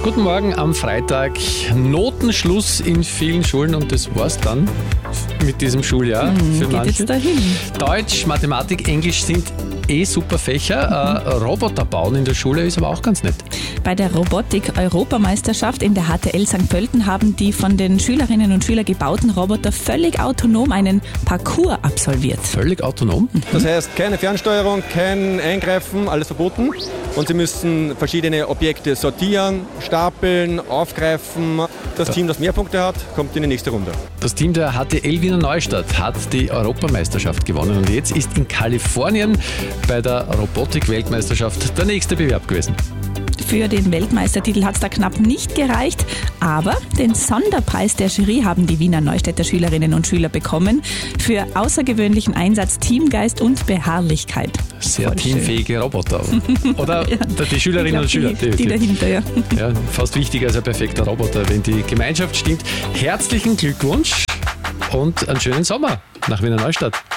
Guten Morgen am Freitag. Notenschluss in vielen Schulen und das war's dann mit diesem Schuljahr für geht manche. jetzt dahin. Deutsch, Mathematik, Englisch sind super Fächer. Roboter bauen in der Schule ist aber auch ganz nett. Bei der Robotik-Europameisterschaft in der HTL St. Pölten haben die von den Schülerinnen und Schülern gebauten Roboter völlig autonom einen Parcours absolviert. Völlig autonom? Das heißt, keine Fernsteuerung, kein Eingreifen, alles verboten. Und sie müssen verschiedene Objekte sortieren, stapeln, aufgreifen. Das Team, das mehr Punkte hat, kommt in die nächste Runde. Das Team der HTL Wiener Neustadt hat die Europameisterschaft gewonnen und jetzt ist in Kalifornien bei der Robotik-Weltmeisterschaft der nächste Bewerb gewesen. Für den Weltmeistertitel hat es da knapp nicht gereicht, aber den Sonderpreis der Jury haben die Wiener Neustädter Schülerinnen und Schüler bekommen für außergewöhnlichen Einsatz, Teamgeist und Beharrlichkeit. Sehr Voll teamfähige Roboter. Oder Ja. die Schülerinnen und Schüler. Die dahinter, ja. Ja, fast wichtiger als ein perfekter Roboter, wenn die Gemeinschaft stimmt. Herzlichen Glückwunsch und einen schönen Sommer nach Wiener Neustadt.